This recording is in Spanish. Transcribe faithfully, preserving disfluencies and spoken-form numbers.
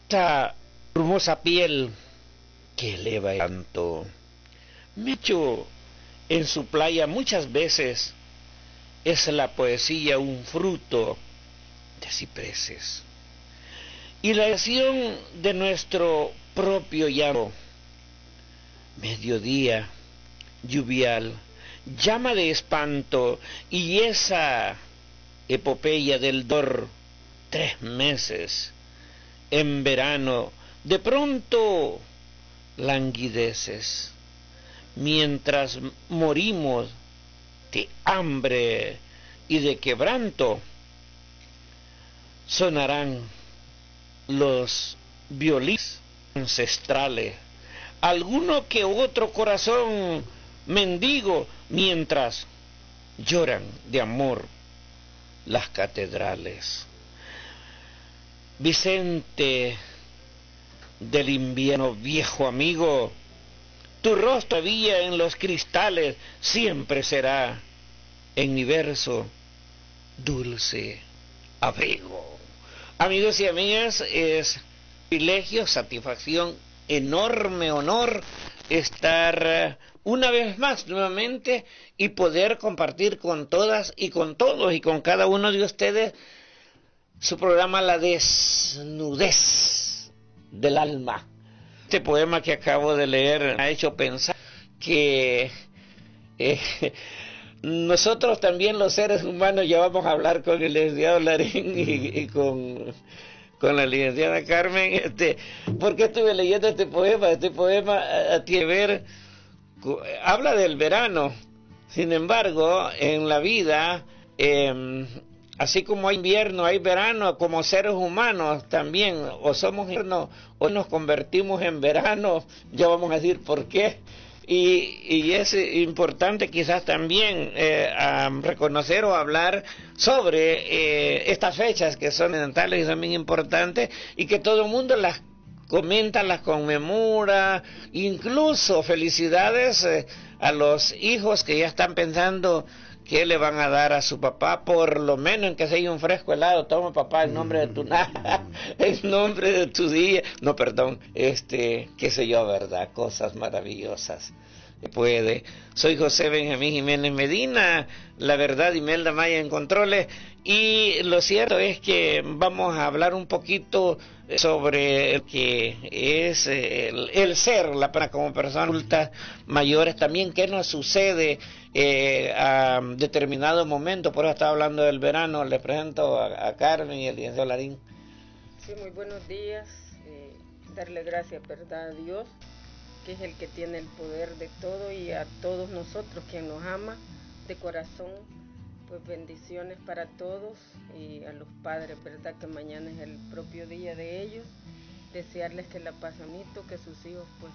esta hermosa piel que eleva el canto. Mecho en su playa muchas veces es la poesía un fruto de cipreses. Y la acción de nuestro propio llamo, mediodía lluvial, llama de espanto, y esa epopeya del dor, tres meses, en verano, de pronto languideces, mientras morimos de hambre y de quebranto, sonarán los violines ancestrales, alguno que otro corazón mendigo, mientras lloran de amor las catedrales. Vicente del invierno, viejo amigo, tu rostro todavía en los cristales siempre será en mi verso dulce abrigo. Amigos y amigas, es privilegio, satisfacción, enorme honor estar una vez más nuevamente y poder compartir con todas y con todos y con cada uno de ustedes su programa La Desnudez del Alma. Este poema que acabo de leer me ha hecho pensar que eh, nosotros también los seres humanos ya vamos a hablar con el licenciado Larín y, y con, con la licenciada Carmen. Este, ¿por qué estuve leyendo este poema? Este poema uh, tiene que ver, habla del verano. Sin embargo, en la vida, eh, así como hay invierno, hay verano, como seres humanos también, o somos invierno o nos convertimos en verano, ya vamos a decir por qué. Y, y es importante quizás también eh, um, reconocer o hablar sobre eh, estas fechas que son fundamentales y son bien importantes y que todo el mundo las comenta, las conmemora, incluso felicidades eh, a los hijos que ya están pensando qué le van a dar a su papá, por lo menos en que sea un fresco helado. Toma papá en nombre de tu en nombre de tu día, no perdón, este, qué sé yo, verdad, cosas maravillosas. Puede. Soy José Benjamín Jiménez Medina, la verdad Imelda Maya en controles, y lo cierto es que vamos a hablar un poquito sobre el que es el, el ser, la para como personas adultas mayores, también qué nos sucede eh, a determinado momento. Por eso estaba hablando del verano. Les presento a, a Carmen y el licenciado Larín. Sí, muy buenos días. Eh, darle gracias, verdad, a Dios, que es el que tiene el poder de todo, y a todos nosotros, quien nos ama de corazón, pues bendiciones para todos, y a los padres, verdad, que mañana es el propio día de ellos, desearles que la pasen bonito, que sus hijos pues